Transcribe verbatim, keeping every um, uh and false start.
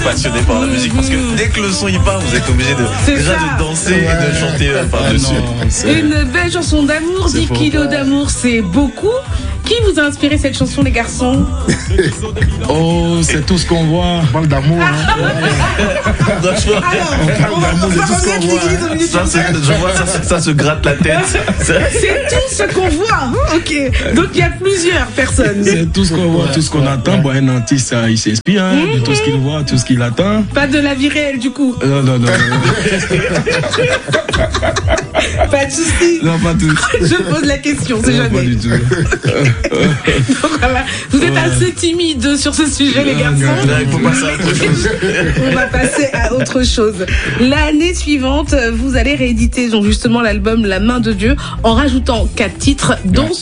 passionné par la musique parce que dès que le son y part, vous êtes obligé de, déjà de danser ouais. et de chanter euh, par-dessus. Ah une belle chanson d'amour, dix kilos d'amour, c'est beaucoup. Qui vous a inspiré cette chanson, les garçons? Oh, c'est tout ce qu'on voit. On parle d'amour. Hein. Franchement, on parle d'amour, c'est tout ce qu'on voit. Ça, c'est, je vois, ça, ça se gratte la tête. C'est tout ce qu'on voit. Ok. Donc il y a plusieurs personnes. C'est tout ce qu'on voit, tout ce qu'on attend. Bon, un artiste, il s'inspire hein, mm-hmm. de tout ce qu'il voit, tout ce qu'il attend. Pas de la vie réelle, du coup. Non, non, non. Pas de soucis. Non, pas tout. Je pose la question, c'est jamais. Pas du tout. Donc voilà, vous êtes ouais. assez timide sur ce sujet, les garçons. Là, il faut passer à autre chose. On va passer à autre chose. L'année suivante, vous allez rééditer donc justement l'album La Main de Dieu en rajoutant quatre titres, dont